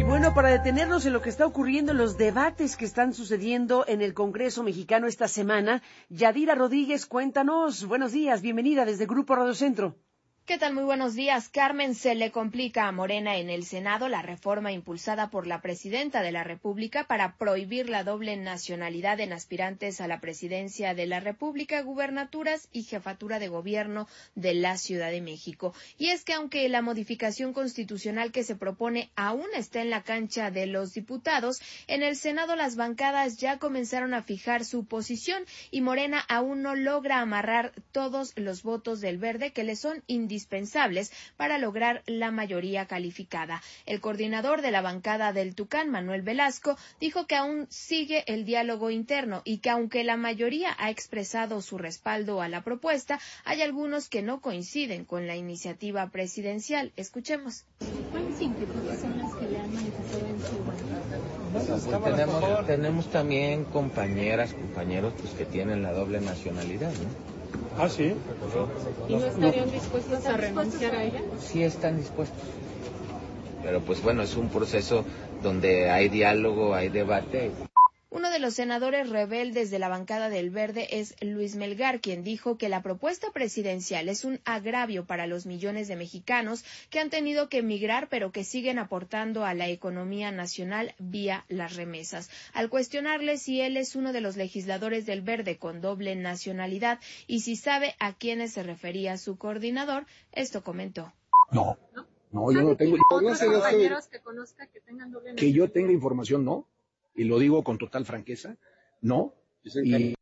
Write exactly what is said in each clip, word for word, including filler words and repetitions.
Y bueno, para detenernos en lo que está ocurriendo, en los debates que están sucediendo en el Congreso mexicano esta semana, Yadira Rodríguez, cuéntanos. Buenos días, bienvenida desde Grupo Radio Centro. ¿Qué tal? Muy buenos días, Carmen. Se le complica a Morena en el Senado la reforma impulsada por la presidenta de la República para prohibir la doble nacionalidad en aspirantes a la presidencia de la República, gubernaturas y jefatura de gobierno de la Ciudad de México. Y es que aunque la modificación constitucional que se propone aún está en la cancha de los diputados, en el Senado las bancadas ya comenzaron a fijar su posición y Morena aún no logra amarrar todos los votos del Verde que le son indispensables indispensables para lograr la mayoría calificada. El coordinador de la bancada del Tucán, Manuel Velasco, dijo que aún sigue el diálogo interno y que aunque la mayoría ha expresado su respaldo a la propuesta, hay algunos que no coinciden con la iniciativa presidencial. Escuchemos. ¿Cuáles inquietudes son las que le han manifestado en su bancada? Pues tenemos, tenemos también compañeras, compañeros pues, que tienen la doble nacionalidad, ¿no? Ah, sí. ¿Y no estarían dispuestos a renunciar a ella? Sí están dispuestos. Pero pues bueno, es un proceso donde hay diálogo, hay debate. Uno de los senadores rebeldes de la bancada del Verde es Luis Melgar, quien dijo que la propuesta presidencial es un agravio para los millones de mexicanos que han tenido que emigrar pero que siguen aportando a la economía nacional vía las remesas. Al cuestionarle si él es uno de los legisladores del Verde con doble nacionalidad y si sabe a quiénes se refería su coordinador, esto comentó. No, no, yo no tengo. ¿Otros compañeros que conozca que tengan doble nacionalidad? Que yo tenga información, no. Y lo digo con total franqueza, no. Y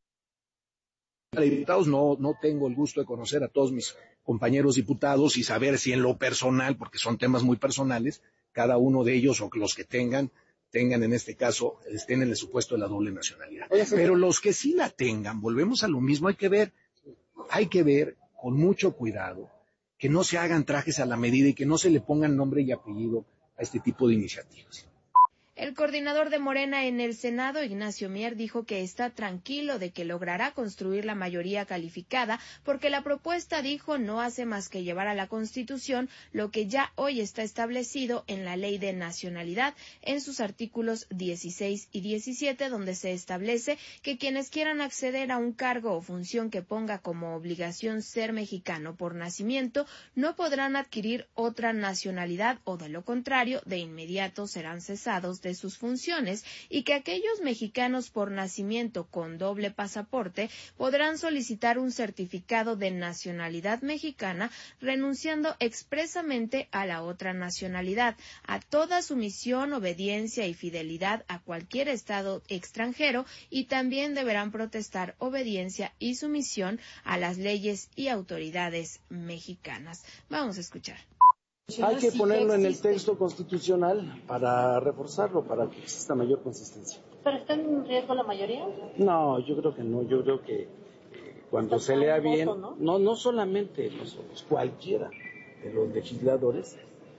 de diputados no, no tengo el gusto de conocer a todos mis compañeros diputados y saber si en lo personal, porque son temas muy personales, cada uno de ellos o los que tengan, tengan en este caso, estén en el supuesto de la doble nacionalidad. Pero los que sí la tengan, volvemos a lo mismo, hay que ver, hay que ver con mucho cuidado, que no se hagan trajes a la medida y que no se le pongan nombre y apellido a este tipo de iniciativas. El coordinador de Morena en el Senado, Ignacio Mier, dijo que está tranquilo de que logrará construir la mayoría calificada porque la propuesta, dijo, no hace más que llevar a la Constitución lo que ya hoy está establecido en la Ley de Nacionalidad en sus artículos dieciséis y diecisiete, donde se establece que quienes quieran acceder a un cargo o función que ponga como obligación ser mexicano por nacimiento no podrán adquirir otra nacionalidad o, de lo contrario, de inmediato serán cesados de sus funciones y que aquellos mexicanos por nacimiento con doble pasaporte podrán solicitar un certificado de nacionalidad mexicana renunciando expresamente a la otra nacionalidad, a toda sumisión, obediencia y fidelidad a cualquier estado extranjero y también deberán protestar obediencia y sumisión a las leyes y autoridades mexicanas. Vamos a escuchar. Hay que ponerlo en el texto constitucional para reforzarlo, para que exista mayor consistencia. ¿Pero está en riesgo la mayoría? No, yo creo que no. Yo creo que eh, cuando se lea bien, voto, ¿no? no, no solamente nosotros, cualquiera de los legisladores,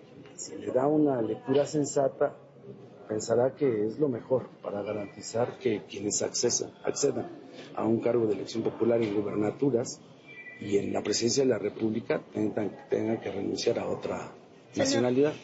si le da una lectura sensata, pensará que es lo mejor para garantizar que quienes accesan, accedan a un cargo de elección popular en gubernaturas y en la presidencia de la República tengan, tengan que renunciar a otra nacionalidad.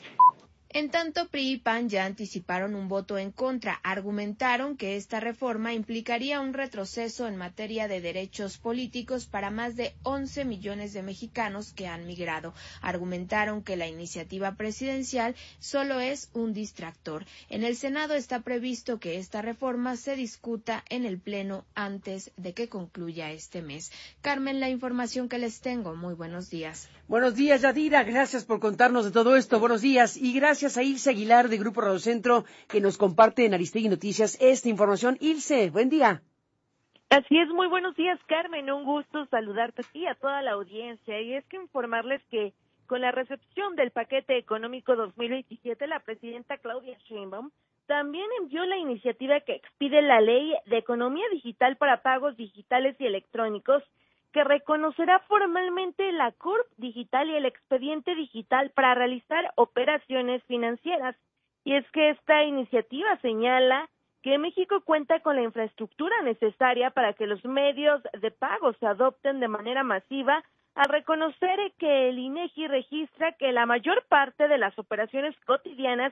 En tanto, P R I y P A N ya anticiparon un voto en contra. Argumentaron que esta reforma implicaría un retroceso en materia de derechos políticos para más de once millones de mexicanos que han migrado. Argumentaron que la iniciativa presidencial solo es un distractor. En el Senado está previsto que esta reforma se discuta en el Pleno antes de que concluya este mes. Carmen, la información que les tengo. Muy buenos días. Buenos días, Yadira. Gracias por contarnos de todo esto. Buenos días. Y gracias a Ilse Aguilar de Grupo Radio Centro que nos comparte en Aristegui Noticias esta información. Ilse, buen día. Así es, muy buenos días, Carmen. Un gusto saludarte a ti y a toda la audiencia. Y es que informarles que con la recepción del paquete económico dos mil veintisiete, la presidenta Claudia Sheinbaum también envió la iniciativa que expide la Ley de Economía Digital para Pagos Digitales y Electrónicos, que reconocerá formalmente la C U R P digital y el expediente digital para realizar operaciones financieras. Y es que esta iniciativa señala que México cuenta con la infraestructura necesaria para que los medios de pago se adopten de manera masiva, al reconocer que el INEGI registra que la mayor parte de las operaciones cotidianas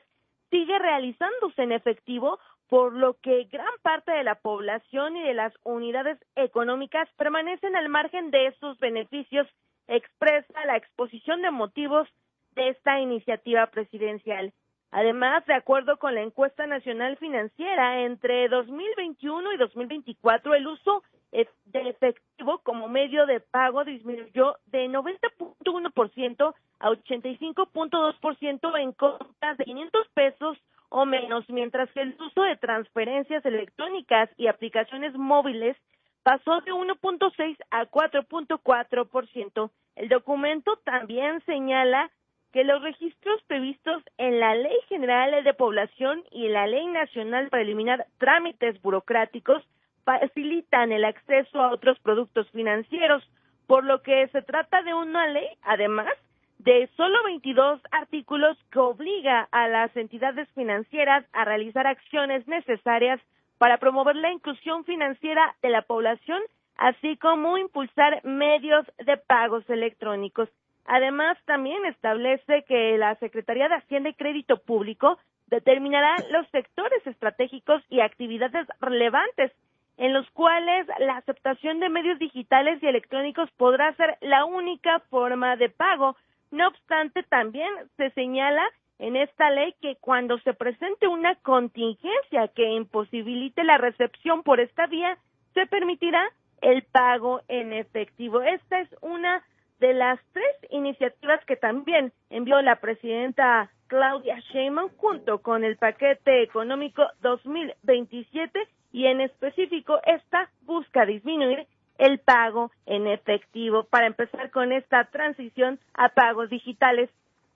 sigue realizándose en efectivo, por lo que gran parte de la población y de las unidades económicas permanecen al margen de esos beneficios, expresa la exposición de motivos de esta iniciativa presidencial. Además, de acuerdo con la encuesta nacional financiera, entre dos mil veintiuno y dos mil veinticuatro el uso de efectivo como medio de pago disminuyó de noventa punto uno por ciento a ochenta y cinco punto dos por ciento en compras de quinientos pesos o menos, mientras que el uso de transferencias electrónicas y aplicaciones móviles pasó de uno punto seis a cuatro punto cuatro por ciento. El documento también señala que los registros previstos en la Ley General de Población y la Ley Nacional para eliminar trámites burocráticos facilitan el acceso a otros productos financieros, por lo que se trata de una ley, además, de solo veintidós artículos que obliga a las entidades financieras a realizar acciones necesarias para promover la inclusión financiera de la población, así como impulsar medios de pagos electrónicos. Además, también establece que la Secretaría de Hacienda y Crédito Público determinará los sectores estratégicos y actividades relevantes en los cuales la aceptación de medios digitales y electrónicos podrá ser la única forma de pago. No obstante, también se señala en esta ley que cuando se presente una contingencia que imposibilite la recepción por esta vía, se permitirá el pago en efectivo. Esta es una de las tres iniciativas que también envió la presidenta Claudia Sheinbaum junto con el paquete económico dos mil veintisiete, y en específico esta busca disminuir el pago en efectivo para empezar con esta transición a pagos digitales.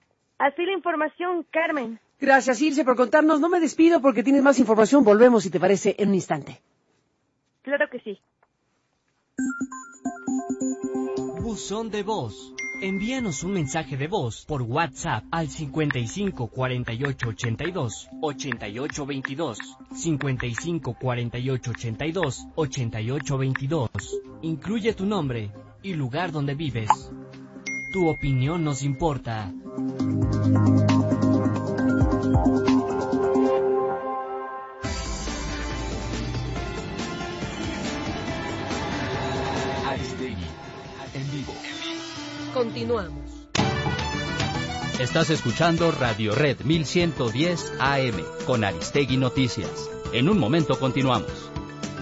Así la información, Carmen. Gracias, Ilse, por contarnos. No me despido porque tienes más información. Volvemos, si te parece, en un instante. Claro que sí. Buzón de voz. Envíanos un mensaje de voz por WhatsApp al cincuenta y cinco cuarenta y ocho ochenta y dos ochenta y ocho veintidós, cincuenta y cinco cuarenta y ocho ochenta y dos ochenta y ocho veintidós. Incluye tu nombre y lugar donde vives. Tu opinión nos importa. Aristegui, en vivo. Continuamos. Estás escuchando Radio Red mil ciento diez A M con Aristegui Noticias. En un momento continuamos.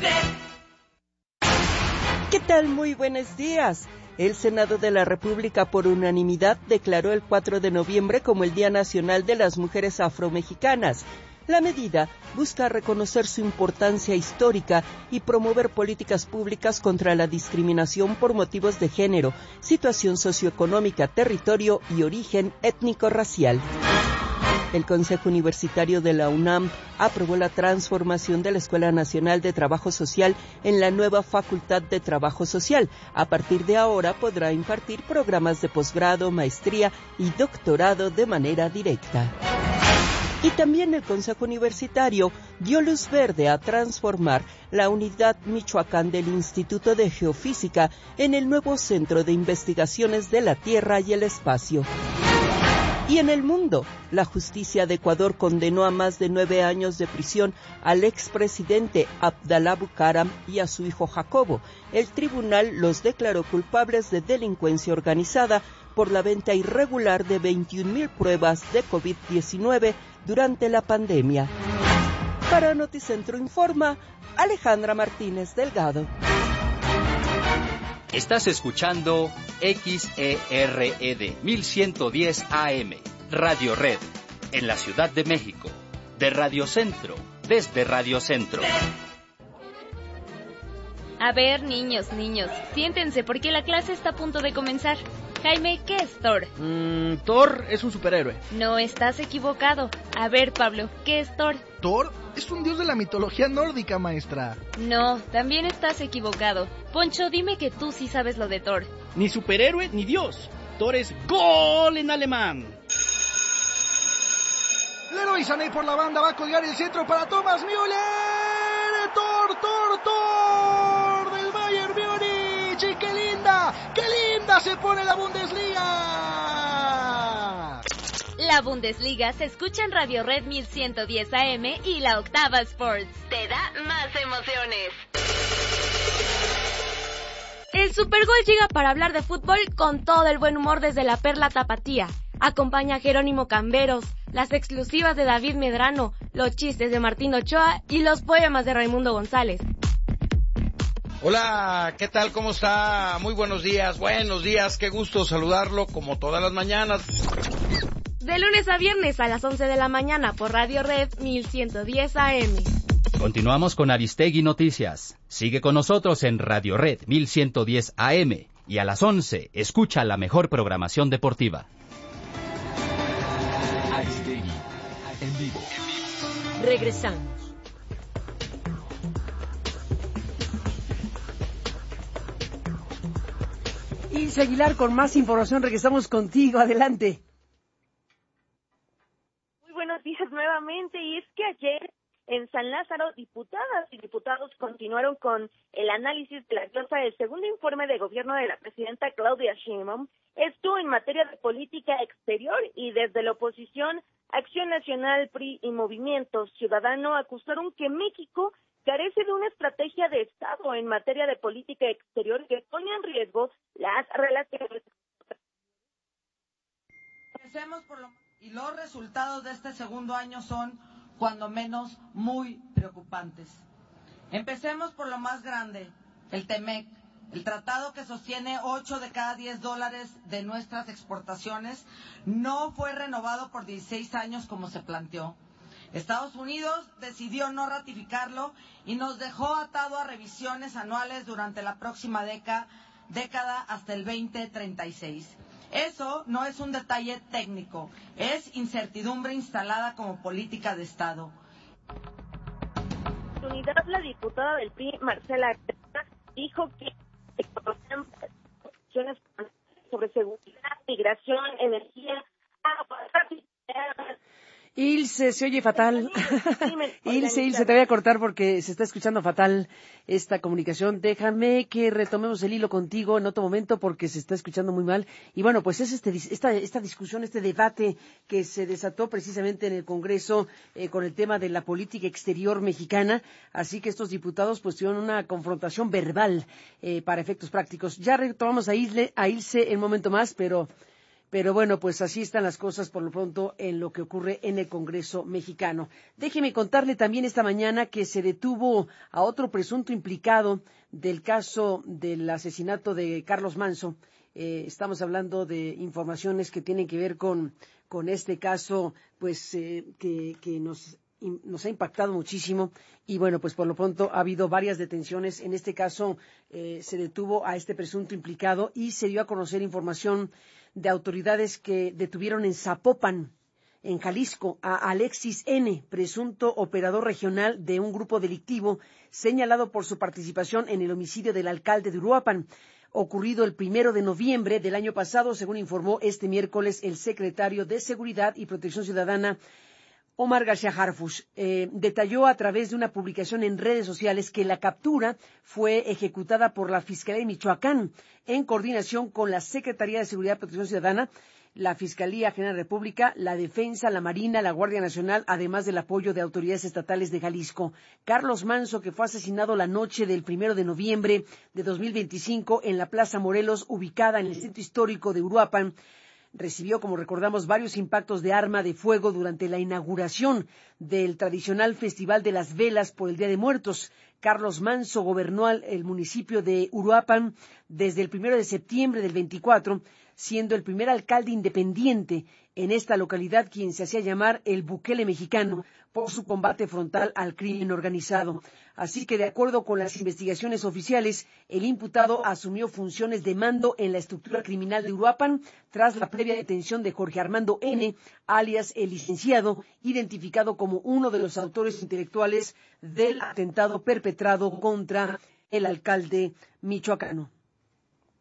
¿Qué tal? Muy buenos días. El Senado de la República por unanimidad declaró el cuatro de noviembre como el Día Nacional de las Mujeres Afromexicanas. La medida busca reconocer su importancia histórica y promover políticas públicas contra la discriminación por motivos de género, situación socioeconómica, territorio y origen étnico-racial. El Consejo Universitario de la UNAM aprobó la transformación de la Escuela Nacional de Trabajo Social en la nueva Facultad de Trabajo Social. A partir de ahora podrá impartir programas de posgrado, maestría y doctorado de manera directa. Y también el Consejo Universitario dio luz verde a transformar la unidad Michoacán del Instituto de Geofísica en el nuevo Centro de Investigaciones de la Tierra y el Espacio. Y en el mundo, la justicia de Ecuador condenó a más de nueve años de prisión al expresidente Abdalá Bucaram y a su hijo Jacobo. El tribunal los declaró culpables de delincuencia organizada por la venta irregular de veintiún mil pruebas de COVID diecinueve durante la pandemia. Para Noticentro Informa, Alejandra Martínez Delgado. Estás escuchando X E R E D mil ciento diez A M, Radio Red, en la Ciudad de México, de Radio Centro, desde Radio Centro. A ver, niños, niños, siéntense porque la clase está a punto de comenzar. Jaime, ¿qué es Thor? Mm, Thor es un superhéroe. No, estás equivocado. A ver, Pablo, ¿qué es Thor? Thor es un dios de la mitología nórdica, maestra. No, también estás equivocado. Poncho, dime que tú sí sabes lo de Thor. Ni superhéroe ni dios. Thor es gol en alemán. Leroy Sané por la banda va a colgar el centro para Thomas Müller. Thor, Thor, Thor del Bayern Múnich. Y qué linda, qué linda se pone la Bundesliga. La La Bundesliga se escucha en Radio Red mil ciento diez A M y la Octava Sports. Te da más emociones. El Supergol llega para hablar de fútbol con todo el buen humor desde la Perla Tapatía. Acompaña a Jerónimo Camberos, las exclusivas de David Medrano, los chistes de Martín Ochoa y los poemas de Raimundo González. Hola, ¿qué tal? ¿Cómo está? Muy buenos días, buenos días, qué gusto saludarlo como todas las mañanas. De lunes a viernes a las once de la mañana por Radio Red mil ciento diez A M. Continuamos con Aristegui Noticias. Sigue con nosotros en Radio Red mil ciento diez A M y a las once escucha la mejor programación deportiva. Aristegui, en vivo. Regresamos. Ilse Aguilar con más información, regresamos contigo, adelante. Muy buenos días nuevamente, y es que ayer en San Lázaro, diputadas y diputados continuaron con el análisis de la glosa del segundo informe de gobierno de la presidenta Claudia Sheinbaum, esto en materia de política exterior, y desde la oposición, Acción Nacional, P R I y Movimiento Ciudadano acusaron que México carece de una estrategia de Estado en materia de política exterior que pone en riesgo las relaciones. Empecemos por lo, y los resultados de este segundo año son, cuando menos, muy preocupantes. Empecemos por lo más grande, el TEMEC, el tratado que sostiene ocho de cada diez dólares de nuestras exportaciones, no fue renovado por dieciséis años como se planteó. Estados Unidos decidió no ratificarlo y nos dejó atado a revisiones anuales durante la próxima década, década hasta el veinte treinta y seis. Eso no es un detalle técnico, es incertidumbre instalada como política de Estado. Unidad, la diputada del P R I, Marcela, dijo que sobre seguridad, migración, energía, agua, Ilse, se oye fatal. Ilse, Ilse, te voy a cortar porque se está escuchando fatal esta comunicación. Déjame que retomemos el hilo contigo en otro momento porque se está escuchando muy mal. Y bueno, pues es este, esta, esta discusión, este debate que se desató precisamente en el Congreso eh, con el tema de la política exterior mexicana. Así que estos diputados pues tuvieron una confrontación verbal eh, para efectos prácticos. Ya retomamos a Ilse, a Ilse en un momento más, pero... Pero bueno, pues así están las cosas por lo pronto en lo que ocurre en el Congreso mexicano. Déjeme contarle también esta mañana que se detuvo a otro presunto implicado del caso del asesinato de Carlos Manzo. Eh, estamos hablando de informaciones que tienen que ver con, con este caso, pues eh, que, que nos... nos ha impactado muchísimo y bueno, pues por lo pronto ha habido varias detenciones. En este caso eh, se detuvo a este presunto implicado y se dio a conocer información de autoridades que detuvieron en Zapopan, en Jalisco, a Alexis N., presunto operador regional de un grupo delictivo señalado por su participación en el homicidio del alcalde de Uruapan, ocurrido el primero de noviembre del año pasado, según informó este miércoles el secretario de Seguridad y Protección Ciudadana, Omar García Harfuch. Eh, detalló a través de una publicación en redes sociales que la captura fue ejecutada por la Fiscalía de Michoacán en coordinación con la Secretaría de Seguridad y Protección Ciudadana, la Fiscalía General de la República, la Defensa, la Marina, la Guardia Nacional, además del apoyo de autoridades estatales de Jalisco. Carlos Manzo, que fue asesinado la noche del primero de noviembre de dos mil veinticinco en la Plaza Morelos, ubicada en el centro histórico de Uruapan, recibió, como recordamos, varios impactos de arma de fuego durante la inauguración del tradicional Festival de las Velas por el Día de Muertos. Carlos Manzo gobernó el municipio de Uruapan desde el primero de septiembre del veinticuatro, siendo el primer alcalde independiente en esta localidad, quien se hacía llamar el Bukele mexicano por su combate frontal al crimen organizado. Así que, de acuerdo con las investigaciones oficiales, el imputado asumió funciones de mando en la estructura criminal de Uruapan tras la previa detención de Jorge Armando N., alias el licenciado, identificado como uno de los autores intelectuales del atentado perpetrado contra el alcalde michoacano.